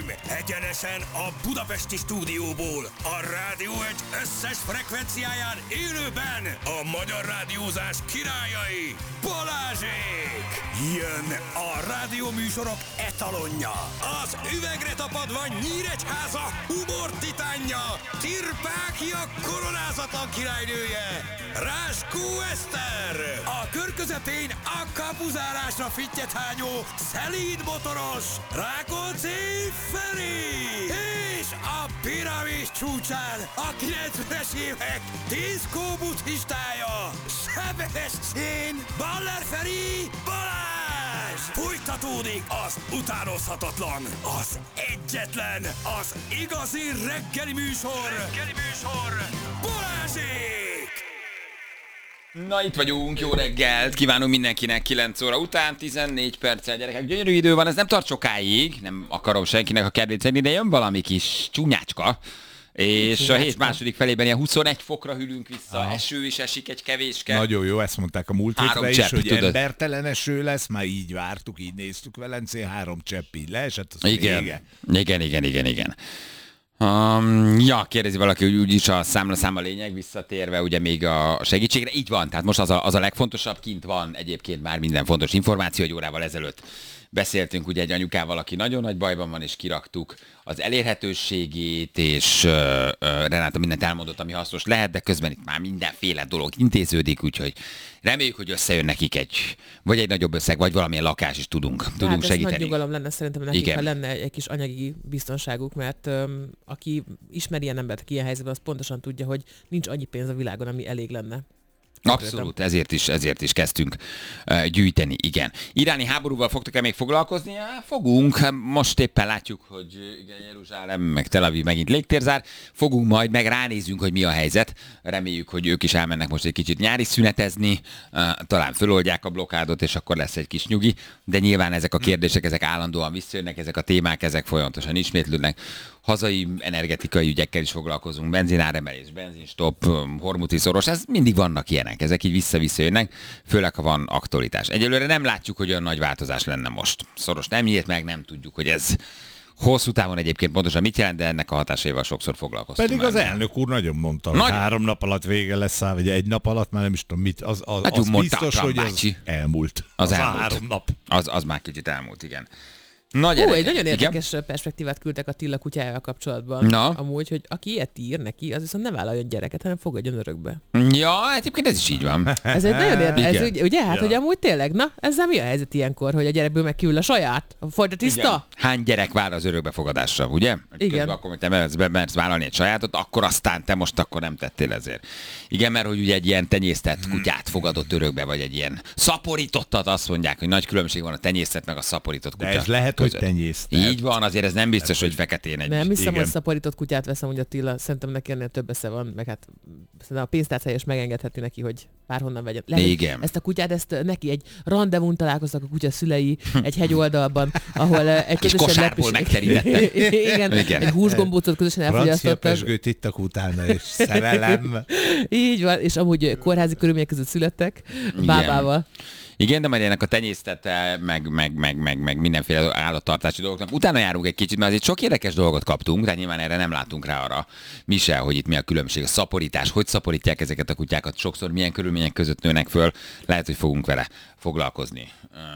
uraim! Egyenesen a budapesti stúdióból, a Rádió egy összes frekvenciáján élőben a magyar rádiózás királyai, Balázsék! Jön a rádióműsorok etalonja, az üvegre tapadva Nyíregyháza humor titánja, Tirpákia koronázatlan királynője, Ráskó Eszter! A kör közepén a kapuzárásra fittyet hányó, szelíd motoros, Rákóczi Feri! És a piramis csúcsán a 90-es évek diszkó buddhistája, Sebestyén Baller Feri Balázs! Folytatódik az utánozhatatlan, az egyetlen, az igazi reggeli műsor, Balázsék! Na, itt vagyunk, jó reggelt, kívánunk mindenkinek 9 óra után, 14 perccel, gyerekek, gyönyörű idő van, ez nem tart sokáig, nem akarom senkinek a kedvét szedni, de jön valami kis csúnyácska, és a hét második felében ilyen 21 fokra hűlünk vissza, eső is esik egy kevéske. Nagyon jó, ezt mondták a múlt hétre is, csepp, hogy tudod. embertelen eső lesz, már így vártuk, így néztük Velencén, 3 csepp így leesett, az vége. Igen. Ja, kérdezi valaki, hogy úgyis a számla lényeg, visszatérve ugye még a segítségre. Így van, tehát most az a legfontosabb, kint van egyébként már minden fontos információ, egy órával ezelőtt beszéltünk ugye egy anyukával, aki nagyon nagy bajban van, és kiraktuk az elérhetőségét, és Renáta mindent elmondott, ami hasznos lehet, de közben itt már mindenféle dolog intéződik, úgyhogy reméljük, hogy összejön nekik egy nagyobb összeg, vagy valamilyen lakás is tudunk segíteni. Ez nagy nyugalom lenne szerintem nekik, Igen. ha lenne egy kis anyagi biztonságuk, mert aki ismeri ilyen embert, aki ilyen helyzetben, az pontosan tudja, hogy nincs annyi pénz a világon, ami elég lenne. Abszolút, ezért is kezdtünk gyűjteni, igen. Iráni háborúval fogtok-e még foglalkozni? Ja, fogunk. Most éppen látjuk, hogy igen, Jeruzsálem, meg Tel Aviv megint légtérzár. Fogunk majd, meg ránézünk, hogy mi a helyzet. Reméljük, hogy ők is elmennek most egy kicsit nyári szünetezni, talán föloldják a blokkádot, és akkor lesz egy kis nyugi. De nyilván ezek a kérdések, ezek állandóan visszajönnek, ezek a témák, ezek folyamatosan ismétlődnek. Hazai energetikai ügyekkel is foglalkozunk, benzináremelés, benzinstop, hormuti szoros, ez mindig vannak ilyenek, ezek így vissza-visszajönnek, főleg ha van aktualitás. Egyelőre nem látjuk, hogy olyan nagy változás lenne most. Szoros nem nyílt meg, nem tudjuk, hogy ez hosszú távon egyébként pontosan mit jelent, de ennek a hatásaival sokszor foglalkoztunk. Pedig az elnök úr nagyon mondta, hogy 3 nap alatt vége lesz, vagy 1 nap alatt, már nem is tudom mit, az biztos, hogy az elmúlt. Az elmúlt. 3 nap. Az már kicsit elmúlt, igen. Egy nagyon érdekes perspektívát küldtek Attila kutyájával kapcsolatban. Na? Amúgy, hogy aki ilyet ír neki, az viszont ne vállaljon gyereket, hanem fogadjon örökbe. Ja, egyébként ez is így van. Ez egy nagyon érdekes, ugye? Hát, Ja. hogy amúgy tényleg, na, ezzel mi a helyzet ilyenkor, hogy a gyerekből megkívül a saját? Folyt a tiszta? Igen. Hány gyerek vár az örökbefogadásra, ugye? Igen. Közben akkor, hogy te mersz vállalni egy sajátot, akkor aztán te most akkor nem tettél ezért. Igen, mert hogy ugye egy ilyen tenyésztett kutyát fogadott örökbe, vagy egy ilyen szaporítottat, azt mondják, hogy nagy különbség van a tenyésztett meg a szaporított kutya. De ez lehet, között. hogy tenyésztett. Így van, azért ez nem biztos, hogy feketén egy. Nem hiszem, igen. hogy szaporított kutyát veszem, hogy Attila, szerintem neki ennél több esze van, meg hát szerintem a pénztárcája is megengedheti neki, hogy bárhonnan vegyen. Igen. Ezt a kutyát, neki egy rendezvún találkoztak a kutya szülei egy hegyoldalban, ahol egy közösen kosárból megterítettek. Igen, egy húsgombócot közösen Francia elfogyasztottak. pezsgőt ittak utána, és szerelem. Így van, és amúgy kórházi körülmények között születtek, bábával. Igen, de majd ennek a tenyésztete, meg mindenféle állattartási dolgoknak. Utána járunk egy kicsit, mert azért sok érdekes dolgot kaptunk, de nyilván erre nem látunk rá arra mi se, hogy itt mi a különbség. A szaporítás, hogy szaporítják ezeket a kutyákat, sokszor milyen körülmények között nőnek föl. Lehet, hogy fogunk vele foglalkozni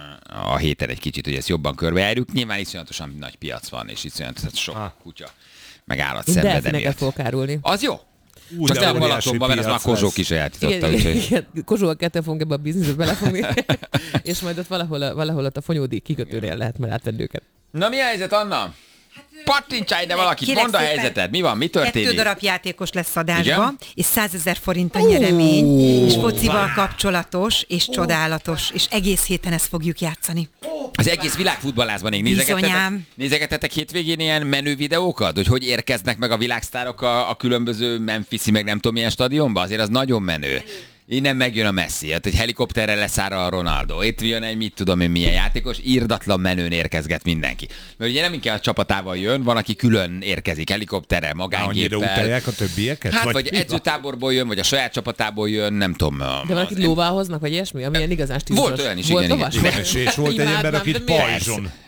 a héten egy kicsit, hogy ezt jobban körbejárjuk. Nyilván iszonyatosan nagy piac van, és iszonyatosan sok kutya, meg állat Én szenved delfineket emiatt. fogok árulni. Az jó. Úgy, Csak de nem óriási Balatonban, mert az már piac Kozsó lesz. kisajátította. Igen, Kozsóval ketten fogunk ebbe a bizniszbe belefogni, és majd ott valahol ott a Fonyódi kikötőnél lehet majd átvenni őket. Na mi a helyzet, Anna? Pattintsál ide valakit, mondd a helyzeted, mi van, mi történik? 2 darab játékos lesz adásba, Igen? és 100 000 forint a nyeremény, és focival kapcsolatos, és csodálatos, és egész héten ezt fogjuk játszani. Az egész világfutballázban még Bizonyám. nézegetetek hétvégén ilyen menő videókat, hogy érkeznek meg a világsztárok a különböző Memphis-i, meg nem tudom milyen stadionba, azért az nagyon menő. Innen megjön a Messi, hát egy helikopterre leszáll a Ronaldo, itt jön egy mit tudom én milyen játékos, irdatlan menőn érkezget mindenki. Mert ugye nem inkább a csapatával jön, van, aki külön érkezik, helikopterrel, Annyira magánggéppel. utálják a többieket? Hát vagy edzőtáborból jön, vagy a saját csapatából jön, nem tudom. De valakit lóval hoznak, vagy ilyesmi, amilyen igazán stílusos. Volt olyan is, igen, lovas? igen. És volt egy ember, akit pajzson.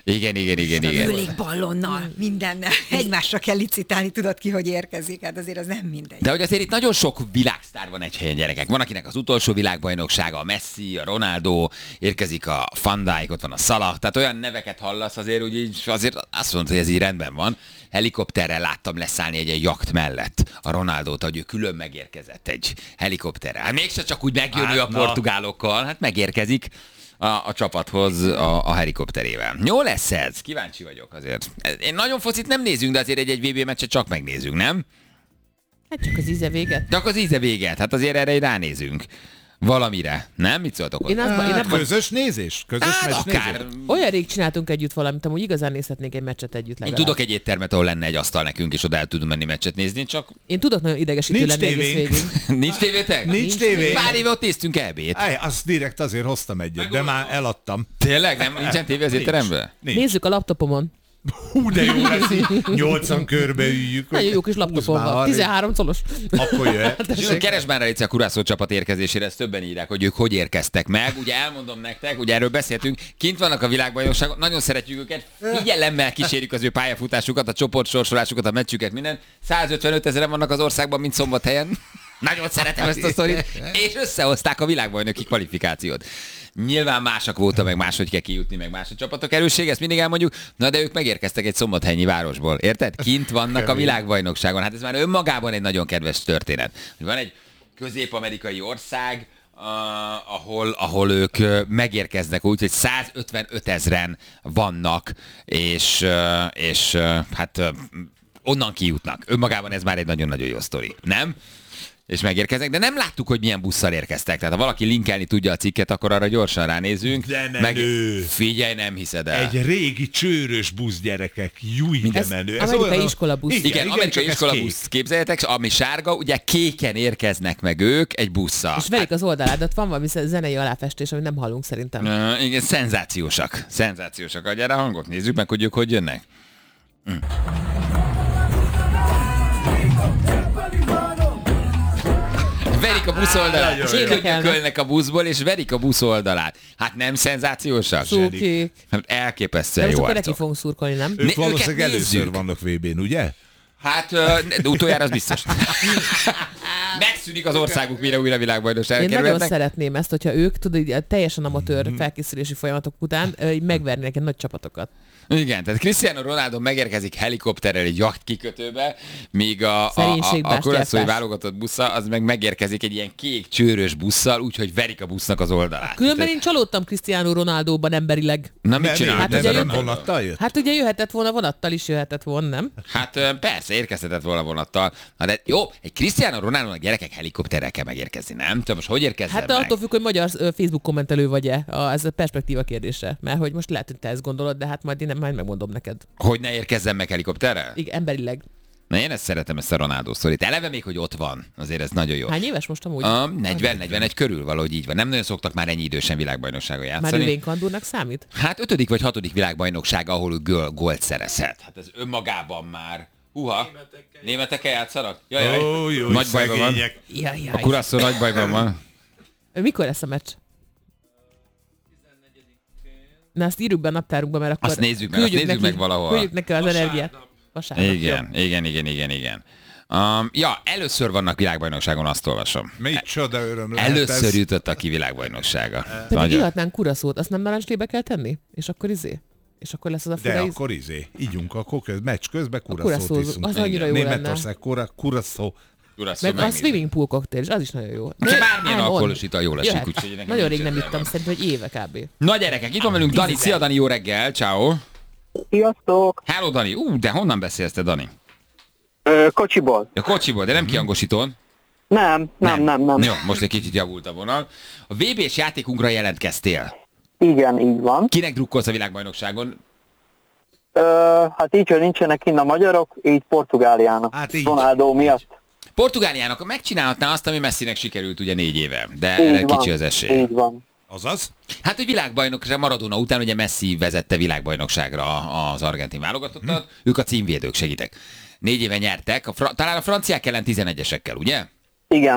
Igen. Hőlégballonnal, mindennel. Egymásra kell licitálni, tudod ki, hogy érkezik. Hát azért az nem mindegy. De hogy azért itt nagyon sok világsztár van egy helyen, gyerekek. Van, akinek az utolsó világbajnoksága, a Messi, a Ronaldo, érkezik a Van Dijk, ott van a Salah. Tehát olyan neveket hallasz azért, úgy azért azt mondod, hogy ez így rendben van. Helikopterrel láttam leszállni egy jakt mellett a Ronaldót, hogy ő külön megérkezett egy helikopterrel. Hát mégse csak úgy megjön ő a portugálokkal, hát megérkezik a csapathoz a helikopterével. Jó lesz ez? Kíváncsi vagyok azért. Én nagyon focit nem nézünk, de azért egy VB meccset csak megnézünk, nem? Hát csak az íze véget. Csak az íze véget, hát azért erre ránézünk. Valamire, nem? Mit szóltok hozzá? Közös nézés? Közös meccsnézés? Olyan rég csináltunk együtt valamit, amúgy igazán nézhetnénk egy meccset együtt legalább. Én tudok egy éttermet, ahol lenne egy asztal nekünk, és oda el tudunk menni meccset nézni, csak... Én tudok nagyon idegesítő lenni egész végig. Nincs tévétek? Nincs tévé. Pár éve ott néztünk EB-t. Azt direkt azért hoztam egyet, de már eladtam. Tényleg? Nem, nincsen tévé az étteremben? Nézzük a laptopomon. Hú, de jó lesz, 8-an körbeüljük. Nagyon jó kis laptopom van, 13 colos. Akkor jöhet. Keresd már el a Curaçao csapat érkezésére, ezt többen írják, hogy ők hogy érkeztek meg. Ugye elmondom nektek, ugye erről beszéltünk, kint vannak a világbajnokságon, nagyon szeretjük őket, figyelemmel kísérjük az ő pályafutásukat, a csoportsorsolásukat, a meccsüket, minden. 155 000 vannak az országban, mint Szombathelyen. Nagyon szeretem ezt a sztorit. És összehozták a világbajnoki kvalifikációt. Nyilván másak voltak, meg máshogy kell kijutni, meg más a csapatok erősség, ezt mindig elmondjuk. Na de ők megérkeztek egy szombathelyi városból, érted? Kint vannak a világbajnokságon. Hát ez már önmagában egy nagyon kedves történet. Van egy közép-amerikai ország, ahol ők megérkeznek úgy, hogy 155 000 vannak, és hát onnan kijutnak. Önmagában ez már egy nagyon-nagyon jó sztori, nem? És megérkeznek, de nem láttuk, hogy milyen busszal érkeztek. Tehát ha valaki linkelni tudja a cikket, akkor arra gyorsan ránézünk. De menő. Figyelj, nem hiszed el. Egy régi csőrös busz, gyerekek. Júj, de menő. Ez amerikai iskolabusz. Igen, amerikai iskolabusz. Képzeljetek, ami sárga, ugye kéken érkeznek meg ők egy busszal. És verik az oldaládat, van valami zenei aláfestés, amit nem hallunk szerintem. Igen, szenzációsak. Szenzációsak. Gyere, hangot nézzük meg, hogy ők hogy jönnek. Verik a busz oldalát, és kölnek a buszból, és verik a busz oldalát. Hát nem szenzációsak? Szurkik. Hát elképesztően jó arcok. Neki fogunk szurkolni, nem? Ők valószínűleg először vannak VB-n, ugye? Hát, de utoljára az biztos. Megszűnik az országuk, mire újra világbajnokságra kerülhetnek. Én nagyon szeretném ezt, hogyha ők, tudod, teljesen amatőr felkészülési folyamatok után megvernének egy nagy csapatokat. Igen, tehát Cristiano Ronaldo megérkezik helikopterrel egy jakt kikötőbe, míg a Curaçao válogatott busza, az meg megérkezik egy ilyen kék csőrös busszal, úgyhogy verik a busznak az oldalát. Különben én csalódtam Cristiano Ronaldóban emberileg. Na mit csinál? Hát vonattal jött? Hát ugye jöhetett volna, vonattal is jöhetett volna, nem? Hát persze, érkezhetett volna vonattal. Na de jó, egy Cristiano Ronaldo gyerekek helikopterrel kell megérkezni, nem? Te most hogy érkezzen Hát attól függ, hogy magyar Facebook kommentelő vagy-e, ez a perspektíva kérdése. Mert hogy most lehet, hogy te ezt gondolod, de hát majd én majd megmondom neked. Hogy ne érkezzen meg helikopterrel? Igen, emberileg. Na én ezt szeretem, ezt a Ronaldo sztorit. Eleve még, hogy ott van. Azért ez nagyon jó. Hány éves most amúgy? 40-41 körül valahogy így van. Nem nagyon szoktak már ennyi idősen világbajnokságon játszani. Már Vén-Kandúrnak számít? Hát 5. vagy 6. világbajnokság, ahol gólt szerezhet. Hát ez önmagában már... Németekkel játszanak? Jaj, nagy bajban van. A Curaçao nagy bajban van. Mikor lesz a meccs? Na, azt írjuk be a naptárunkba, mert akkor... Azt nézzük meg valahol. Küldjük neki az energiát. Vasárnap. Igen. Ja, először vannak világbajnokságon, azt olvasom. Micsoda öröm. Először jutottak ki világbajnoksága. Pedig ihatnánk Curaçaót, azt nem narancslébe kell tenni? És akkor És akkor lesz az a fura De akkor ígyunk, akkor meccs közben Curaçaót iszunk. Az annyira jó Németország, Curaçao. Meg a swimming pool cocktail, és az is nagyon jó. Bármilyen alkoholos ital jól esik. Nagyon rég nem ittam, szerintem, hogy éve kb. Na gyerekek, itt van velünk Dani. Szia Dani, jó reggel, ciao. Sziasztok! Hello Dani, de honnan beszélsz te Dani? Kocsiból. A kocsiból, de nem kihangosítón? Nem. Jó, most egy kicsit javult a vonal. A VB-s játékunkra jelentkeztél. Igen, így van. Kinek drukkolsz a világbajnokságon? Hát így, hogy nincsenek kinn a magyarok, így Portugáliának. Hát így. Ronaldo miatt. Portugáliának megcsinálhatná azt, ami Messinek sikerült ugye 4 éve, de így erre van, kicsi az esély. Így van. Azaz? Hát, hogy világbajnokság Maradona után ugye Messi vezette világbajnokságra az argentin válogatottat, ők a címvédők, segítek. 4 éve nyertek, talán a franciák ellen 11-esekkel, ugye? Igen.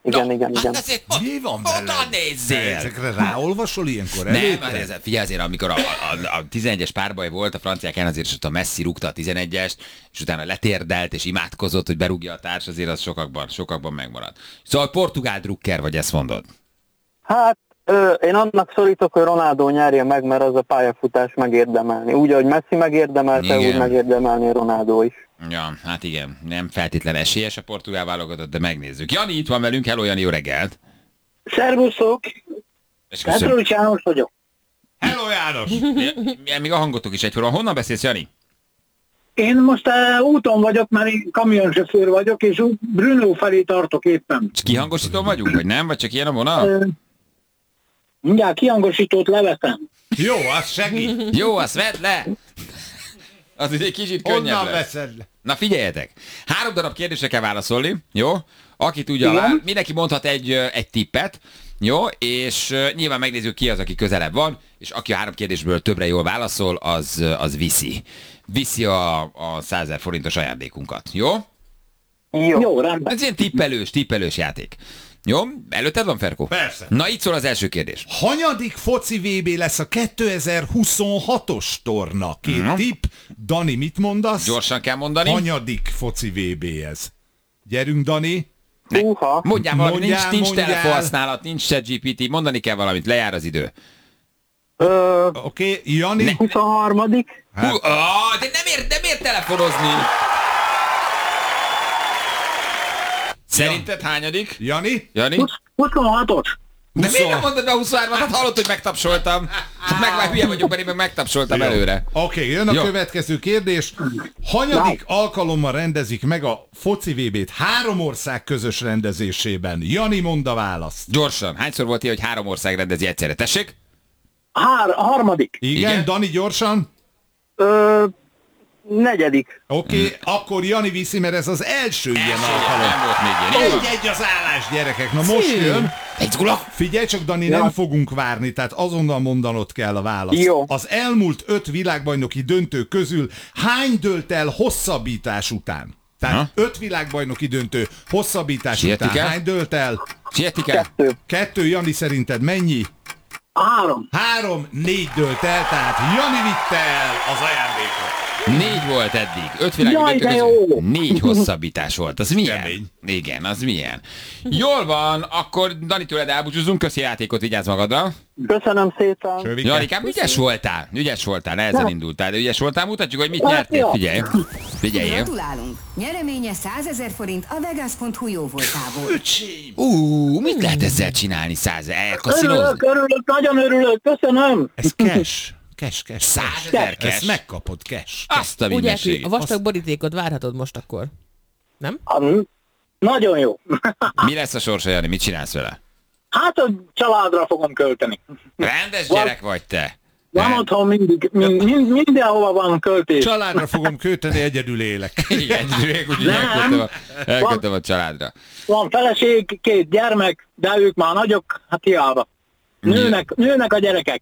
Igen. Hát azért, mi van oda nézzél! Ezekre ráolvasol ilyenkor? Nem, figyelj azért, amikor a 11-es párbaj volt, a franciák ellen azért a Messi rúgta a 11-est, és utána letérdelt és imádkozott, hogy berúgja a társ, azért az sokakban megmaradt. Szóval portugál drukker vagy, ezt mondod? Hát, én annak szorítok, hogy Ronaldo nyerje meg, mert az a pályafutás megérdemelni. Úgy, ahogy Messi megérdemelte, úgy megérdemelni Ronaldo is. Ja, hát igen, nem feltétlen esélyes a portugál válogatott, de megnézzük. Jani itt van velünk, hello Jani, jó reggelt! Szervuszok! Petrovich János vagyok. Hello János! Még a hangotok is egyforma. Honnan beszélsz, Jani? Én most úton vagyok, mert én kamionsofőr vagyok, és Brno felé tartok éppen. Kihangosító vagyunk, vagy nem? Vagy csak ilyen a vonal? Mindjárt kihangosítót levetem. Jó, az segít. Jó, azt vedd le! Az egy kicsit könnyebb Honnan lesz. veszed le? Na figyeljetek, 3 darab kérdésre kell válaszolni, jó? Aki tudja, mindenki mondhat egy tippet, jó? És nyilván megnézzük, ki az, aki közelebb van, és aki a 3 kérdésből többre jól válaszol, az viszi a 100 000 forintos ajándékunkat, jó? Jó, rendben. Ez ilyen tippelős játék. Jó? Előtted van, Ferkó? Persze. Na, itt szól az első kérdés. Hanyadik foci VB lesz a 2026-os torna? Két tipp. Dani, mit mondasz? Gyorsan kell mondani. Hanyadik foci VB ez? Gyerünk, Dani. Mondjál valamit, nincs telefonhasználat, nincs ChatGPT, mondani kell valamit, lejár az idő. Oké, Jani. 23. De nem ér telefonozni. Szerinted hányadik? Jani? 26-os. De miért nem mondod be 23-at? Hát hallott, hogy megtapsoltam. Meg hülye vagyok, mert én meg megtapsoltam előre. Oké, jön a következő kérdés. Hanyadik alkalommal rendezik meg a foci VB-t 3 ország közös rendezésében? Jani, mondd a választ. Gyorsan. Hányszor volt ilyen, hogy 3 ország rendezi egyszerre? Tessék? Harmadik. Igen, Dani, gyorsan. 4. Oké, akkor Jani viszi, mert ez az első ilyen alkalom. Nem volt még ilyen. Egy az állás, gyerekek. Na most jön. Figyelj csak, Dani, nem fogunk várni, tehát azonnal mondanod kell a választ. Jó. Az elmúlt 5 világbajnoki döntő közül hány dőlt el hosszabbítás után? Tehát 5 világbajnoki döntő hosszabbítás után hány dőlt el? Sietik el? 2, Jani, szerinted mennyi? 3. 4 dőlt el, tehát Jani vitte el az ajándékot. 4 volt eddig. 5 világbajnoki döntő közül 4 hosszabbítás volt. Az milyen? Kemény. Igen, az milyen. Jól van, akkor Dani, tőled elbúcsúzunk, köszi játékot, vigyázz magadra. Köszönöm szépen. Janikám, ügyes voltál, nehezen indultál, de ügyes voltál, mutatjuk, hogy mit nyertél, figyelj. Gratulálunk! Nyereménye 100 000 forint a Vegas.hu jóvoltából. Mit lehet ezzel csinálni, 100 000? Elkaszinozni? Örülök, nagyon örülök, köszönöm. Ez cash. 100 000 cash. Ezt megkapod cash. Azt a Úgy mindenségét. a vastag borítékot várhatod most akkor. Nem? Nagyon jó. Mi lesz a sorsa, Jani? Mit csinálsz vele? Hát a családra fogom költeni. Rendes gyerek vagy te. Van otthon mindig, mindenhova van költés. Családra fogom költeni, egyedül élek. Igen, úgyhogy elköltöm a családra. Van feleség, 2 gyermek, de ők már nagyok, hát hiába. Nőnek a gyerekek.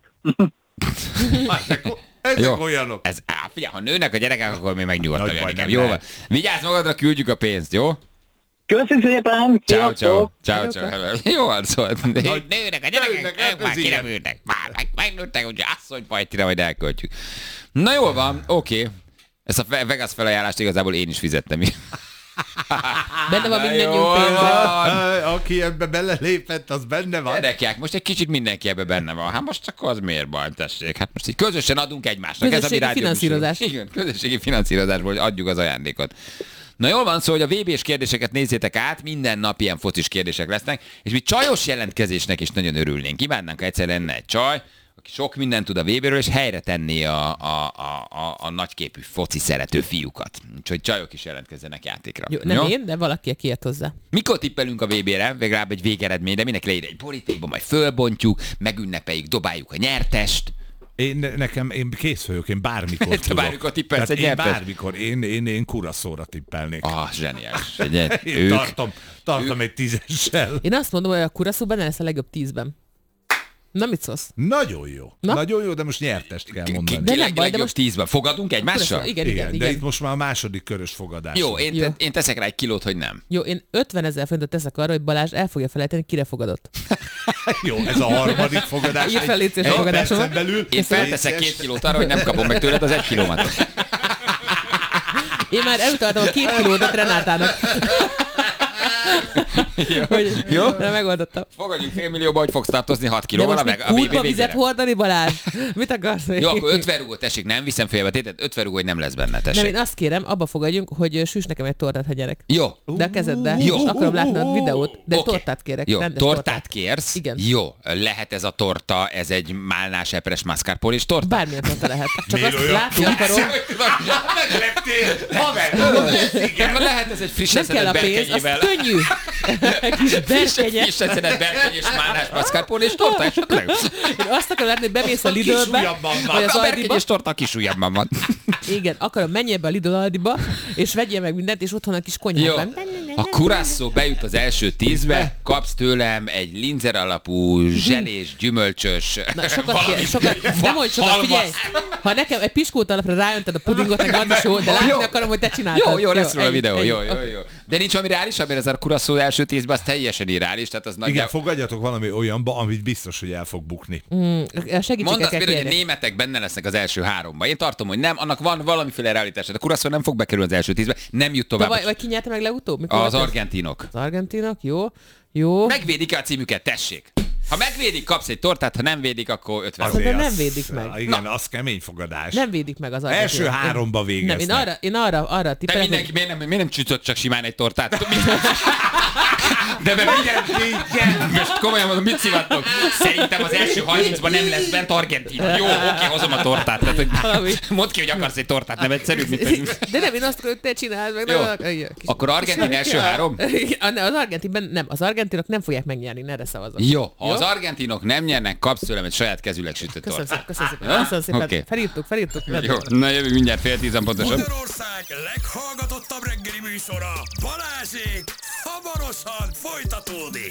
Ezek olyanok. Figyelj, ha nőnek a gyerekek, akkor még megnyugodtam, Janikám. Jó van. Vigyázz magadra, küldjük a pénzt, jó? Köszönjük szépen! Ciao. Jó arcolt. Nőnek a gyerekek, ők már ki nem ülnek. Már megnőttek, úgyhogy asszonypajtira majd elköltjük. Na jól van, oké. Ezt a Vegas felajánlást igazából én is fizettem. Benne van mindannyiunk pénze. Aki ebbe belelépett, az benne van. Gyerekek, most egy kicsit mindenki ebbe benne van. Hát most akkor az miért baj, tessék? Hát most így közösen adunk egymásnak. Közösségi finanszírozás. Igen, közösségi finanszírozásból adjuk az ajándékot. Na jól van, szóval, hogy a VB-s kérdéseket nézzétek át, minden nap ilyen focis kérdések lesznek, és mi csajos jelentkezésnek is nagyon örülnénk. Kívánnánk, ha egyszer lenne egy csaj, aki sok mindent tud a VB-ről, és helyre tenné a nagyképű foci szerető fiúkat. Úgyhogy csajok is jelentkezzenek játékra. Jó, nem jó? Én, de valaki, aki ért hozzá. Mikor tippelünk a VB-re? Legalább egy végeredmény, de mindenki leír egy borítékba, majd fölbontjuk, megünnepeljük, dobáljuk a nyertest. Én kész vagyok, én bármikor tudok. Bármikor tippelsz egy nyertes? Bármikor, én Kuraszóra tippelnék. Zseniális. Tartom egy 10-essel. Én azt mondom, hogy a Kuraszó benne lesz a legjobb 10-ben. Na, mit szólsz? Nagyon jó. Na? Nagyon jó, de most nyertest kell mondani. De nem baj, de most 10-ben fogadunk egymással? Igen. De itt most már a második körös fogadás. Jó, én teszek rá egy kilót, hogy nem. Jó, én 50 000 forintot teszek arra, hogy Balázs el fogja felejteni, kire fogadott. Jó, ez a harmadik fogadás. Ír fel létszés fogadásomat. Belül. Én felteszek 2 kilót arra, hogy nem kapom meg tőled az 1 kilómat. Én már elutaltam a 2 kilót Renátának. Jó? De megoldottam. Fogadjunk fél millióba, hogy fogsz tartozni 6 kilóval. De most még kurva vizet hordani, Balázs? Mit akarsz még? Jó, akkor 50 rúgó, tessék, nem viszem félbe tétet, 50 rúgó, hogy nem lesz benne, tessék. Nem, én azt kérem, abba fogadjunk, hogy süss nekem egy tortát, ha gyerek. Jó. De a kezedbe. Jó. És akarom látni a videót, de tortát kérek. Jó, rendes tortát kérsz? Igen. Jó, lehet ez a torta, ez egy málnás epres mascarpone és torta? Bármilyen torta lehet. Csak azt látni akarom. Megleptél! Haver! Lehet ez egy frissen szedett berkenyével. Nem kell a pénz, az könnyű. Kis berkenye. Frissen szedett berkeny és málnás mascarpone és torta, és akkor én azt akarom látni, hogy bemész a Lidlbe, vagy az a berkeny Aldiba. és torta a kis ujjabban van. Igen, akarom, menj ebbe a Lidl Aldiba, és vegyél meg mindent, és otthon a kis konyhában. A Curaçao bejut az első 10-be, kapsz tőlem egy linzer alapú, zselés, gyümölcsös... Na, sokat, nem mondj sokat, figyelj! Ha nekem egy piskót alapra ráönted a pudingot, meg az is jó, de látni akarom, hogy te csináltad. Jó, lesz róla a videó, jó. De nincs valami reális, mert ez a Curaçao első 10-ben az teljesen irreális, tehát az Igen, nagyjából... fogadjatok valami olyanba, amit biztos, hogy el fog bukni. Mondd azt például, hogy a németek benne lesznek az első 3-ban. Én tartom, hogy nem, annak van valamiféle realitás. A Curaçao nem fog bekerülni az első 10-be, nem jut tovább. Vagy ki nyerte meg legutóbb? Az argentinok. Az argentinok, jó. Megvédik-e a címüket, tessék? Ha megvédik, kapsz egy tortát, ha nem védik, akkor 50. De nem védik meg. Igen, az kemény fogadás. Nem védik meg az argentinok. Első 3-ba végeznek. Nem, én arra tippelek. Te miért nem csütött csak simán egy tortát? De minden most komolyan mondom, mit szivattok? Szerintem az első 30-ban nem lesz bent Argentina. Jó, oké, hozom a tortát. Tehát, hogy mondd ki, hogy akarsz egy tortát, nem egyszerűbb, mint de nem, én azt akarom, hogy te csináld meg. Jó. Akkor Argentin első 3? Az argentinben nem. Az argentinok nem fogják megnyerni, ne erre szavazok. Jó, ha az argentinok nem nyernek, kapsz tőlem egy saját kezüleg sütött tortát. Köszönöm szépen. Okay. Felírtuk. Jó, na jövünk mindjárt 9:10 pontosan. Magyarország leghallgatottabb reggeli műsora, Balázsék, hamarosan folytatódik.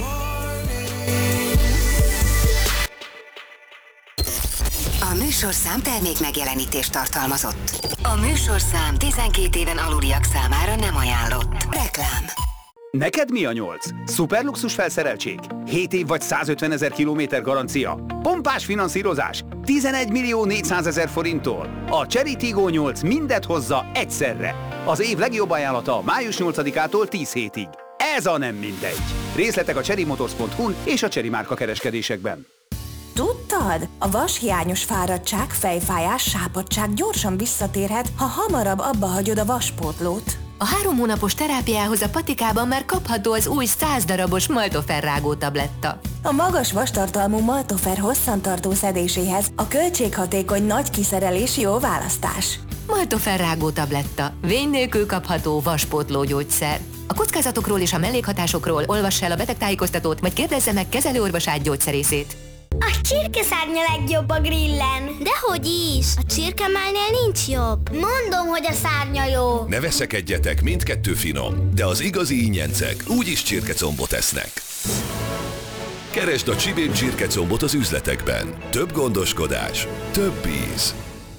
A műsorszám termék megjelenítést tartalmazott. A műsorszám 12 éven aluliak számára nem ajánlott. Reklám. Neked mi a 8? Szuperluxus felszereltség? 7 év vagy 150 000 kilométer garancia? Pompás finanszírozás? 11.400.000 forinttól? A Chery Tiggo 8 mindet hozza egyszerre. Az év legjobb ajánlata május 8-ától 10 hétig. Ez a nem mindegy. Részletek a cherrymotors.hu-n és a Chery márka kereskedésekben. Tudtad? A vashiányos fáradtság, fejfájás, sápadtság gyorsan visszatérhet, ha hamarabb abba hagyod a vaspótlót. A 3 hónapos terápiához a patikában már kapható az új 100 darabos Maltofer rágó tabletta. A magas vastartalmú Maltofer hosszantartó szedéséhez a költséghatékony nagy kiszerelés jó választás. Maltofer rágó tabletta. Vény nélkül kapható vaspótló gyógyszer. A kockázatokról és a mellékhatásokról olvass el a betegtájékoztatót, vagy kérdezze meg kezelőorvosát, gyógyszerészét. A csirkeszárnya legjobb a grillen. Dehogy is! A csirkemálnél nincs jobb. Mondom, hogy a szárnya jó. Ne veszekedjetek, mindkettő finom, de az igazi ingyencek úgyis csirkecombot esznek. Keresd a Csibém csirkecombot az üzletekben. Több gondoskodás, több íz.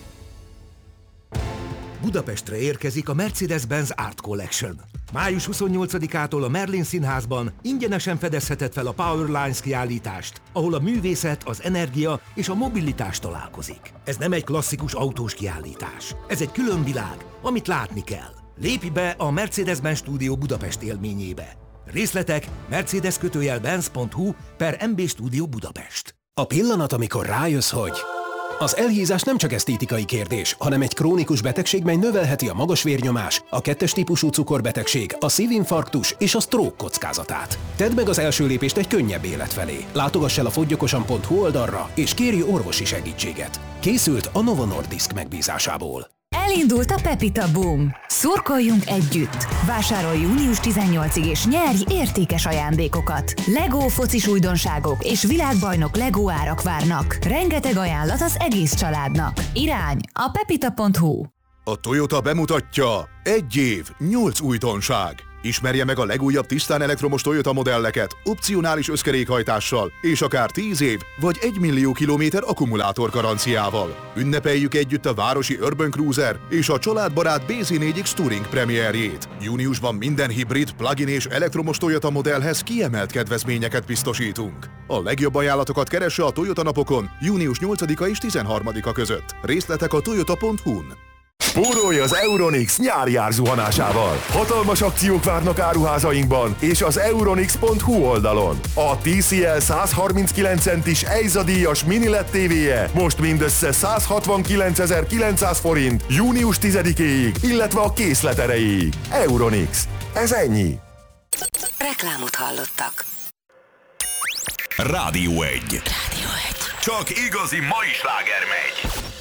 Budapestre érkezik a Mercedes-Benz Art Collection. Május 28-ától a Merlin Színházban ingyenesen fedezheted fel a Powerlines kiállítást, ahol a művészet, az energia és a mobilitás találkozik. Ez nem egy klasszikus autós kiállítás. Ez egy külön világ, amit látni kell. Lépj be a Mercedes-Benz Stúdió Budapest élményébe. Részletek mercedes-benz.hu/MB Stúdió Budapest. A pillanat, amikor rájössz, hogy... Az elhízás nem csak esztétikai kérdés, hanem egy krónikus betegség, mely növelheti a magas vérnyomás, a 2-es típusú cukorbetegség, a szívinfarktus és a stroke kockázatát. Tedd meg az első lépést egy könnyebb élet felé. Látogass el a foggyokosan.hu oldalra, és kérj orvosi segítséget. Készült a Novo Nordisk megbízásából. Elindult a Pepita Boom. Szurkoljunk együtt! Vásárolj június 18-ig és nyerj értékes ajándékokat. Lego focis újdonságok és világbajnok Lego árak várnak. Rengeteg ajánlat az egész családnak. Irány a pepita.hu. A Toyota bemutatja 1 év, 8 újdonság. Ismerje meg a legújabb tisztán elektromos Toyota modelleket, opcionális összkerékhajtással, és akár 10 év vagy 1 millió kilométer akkumulátor garanciával. Ünnepeljük együtt a városi Urban Cruiser és a családbarát BZ4X Touring premierjét. Júniusban minden hibrid, plug-in és elektromos Toyota modellhez kiemelt kedvezményeket biztosítunk. A legjobb ajánlatokat keresse a Toyota napokon június 8-a és 13-a között. Részletek a toyota.hu-n. Spórolj az Euronix nyári árzuhanásával! Hatalmas akciók várnak áruházainkban és az euronix.hu oldalon. A TCL 139 centis EIZA díjas mini LED TV-je most mindössze 169.900 forint június 10-éig, illetve a készlet erejéig. Euronix. Ez ennyi. Reklámot hallottak. Rádió 1. Csak igazi mai sláger megy.